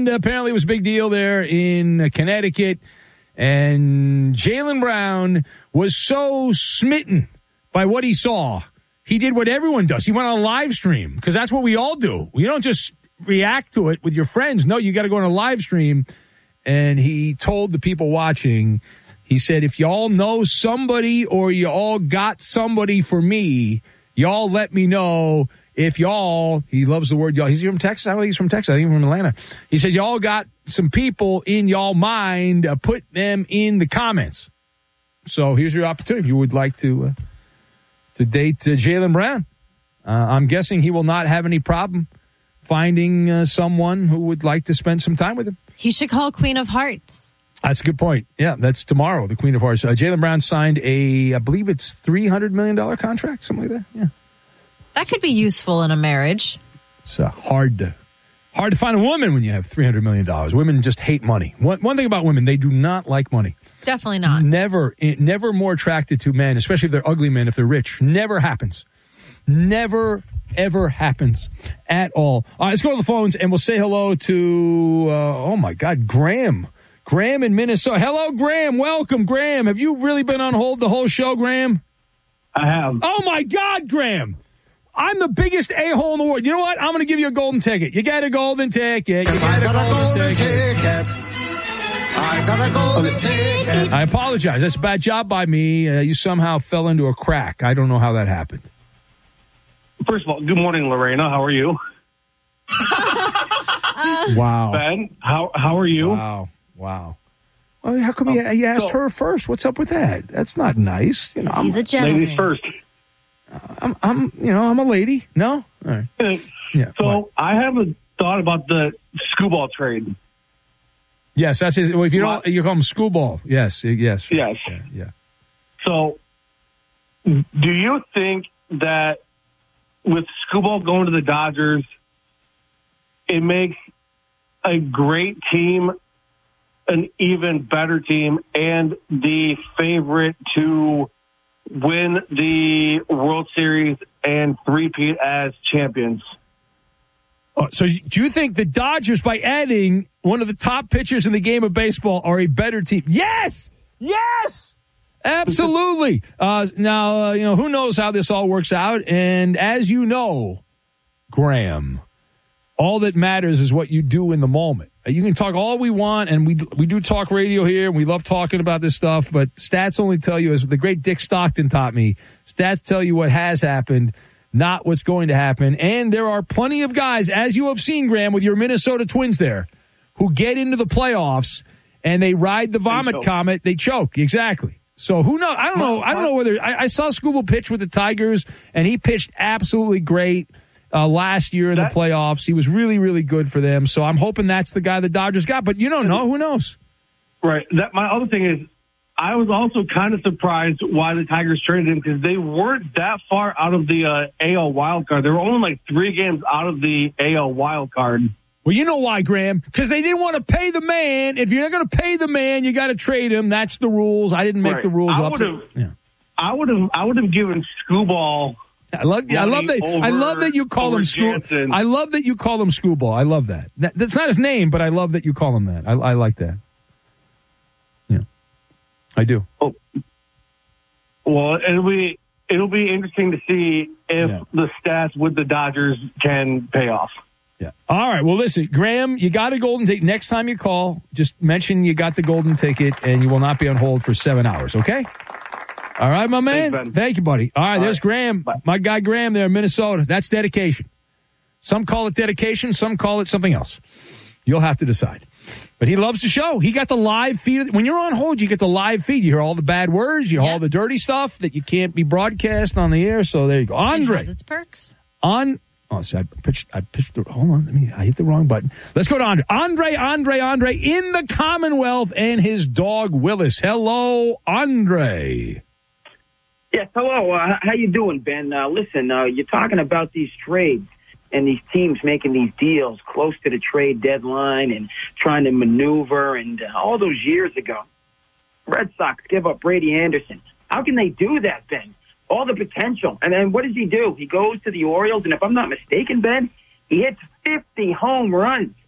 and apparently it was a big deal there in Connecticut. And Jaylen Brown was so smitten by what he saw. He did what everyone does. He went on a live stream because that's what we all do. You don't just react to it with your friends. No, you got to go on a live stream. And he told the people watching, he said, if y'all know somebody or you all got somebody for me, y'all let me know. If y'all, he loves the word y'all. He's from Texas. I don't think he's from Texas. I think he's from Atlanta. He said, y'all got some people in y'all mind. Put them in the comments. So here's your opportunity if you would like to date Jaylen Brown. I'm guessing he will not have any problem finding someone who would like to spend some time with him. He should call Queen of Hearts. That's a good point. Yeah, that's tomorrow, the Queen of Hearts. Jaylen Brown signed I believe it's $300 million contract, something like that. Yeah. That could be useful in a marriage. It's hard to find a woman when you have $300 million. Women just hate money. One thing about women, they do not like money. Definitely not. Never more attracted to men, especially if they're ugly men, if they're rich. Never happens. Never, ever happens at all. All right, let's go to the phones, and we'll say hello to, oh, my God, Graham. Graham in Minnesota. Hello, Graham. Welcome, Graham. Have you really been on hold the whole show, Graham? I have. Oh, my God, Graham. I'm the biggest a-hole in the world. You know what? I'm going to give you a golden ticket. You got a golden ticket. I got a golden ticket. I apologize. That's a bad job by me. You somehow fell into a crack. I don't know how that happened. First of all, good morning, Lorena. How are you? Wow. Ben, how are you? Wow. Well, how come you asked her first? What's up with that? That's not nice. You know, he's a gentleman. Ladies first. I'm a lady. No? All right. Yeah. So what? I have a thought about the Skubal trade. Yes, that's his. Well, if you don't, you call him Skubal. Yes. Yes. Yeah. So, do you think that with Skubal going to the Dodgers, it makes a great team an even better team and the favorite to win the World Series and three-peat as champions? So do you think the Dodgers, by adding one of the top pitchers in the game of baseball, are a better team? Yes! Absolutely. Now, who knows how this all works out? And as you know, Graham, all that matters is what you do in the moment. You can talk all we want, and we do talk radio here, and we love talking about this stuff, but stats only tell you, as the great Dick Stockton taught me, stats tell you what has happened, not what's going to happen. And there are plenty of guys, as you have seen, Graham, with your Minnesota Twins there, who get into the playoffs, and they ride the vomit comet, they choke. Exactly. So who knows? I don't know whether I saw Skubal pitch with the Tigers, and he pitched absolutely great last year in the playoffs. He was really, really good for them. So I'm hoping that's the guy the Dodgers got, but you don't know. Who knows? Right. My other thing is, I was also kind of surprised why the Tigers traded him, because they weren't that far out of the AL wild card. They were only like 3 games out of the AL wild card. Well, you know why, Graham? Because they didn't want to pay the man. If you're not going to pay the man, you got to trade him. That's the rules. I didn't make the rules up. I would have given Skubal. I love that you call him Skubal. I love that you call him Skubal. I love that. That's not his name, but I love that you call him that. I like that. Yeah, I do. Oh. Well, it'll be interesting to see if the stats with the Dodgers can pay off. Yeah. All right. Well, listen, Graham, you got a golden ticket. Next time you call, just mention you got the golden ticket, and you will not be on hold for 7 hours. Okay. All right, my man. Thanks, Thank you, buddy. All right, there's Graham. Bye. My guy Graham there in Minnesota. That's dedication. Some call it dedication. Some call it something else. You'll have to decide. But he loves the show. He got the live feed. When you're on hold, you get the live feed. You hear all the bad words. You hear all the dirty stuff that you can't be broadcast on the air. So there you go. Andre. It has its perks. So I pitched hold on. I hit the wrong button. Let's go to Andre. Andre in the Commonwealth, and his dog Willis. Hello, Andre. Yes, hello. How you doing, Ben? Listen, you're talking about these trades and these teams making these deals close to the trade deadline and trying to maneuver. And all those years ago, Red Sox give up Brady Anderson. How can they do that, Ben? All the potential. And then what does he do? He goes to the Orioles, and if I'm not mistaken, Ben, he hits 50 home runs.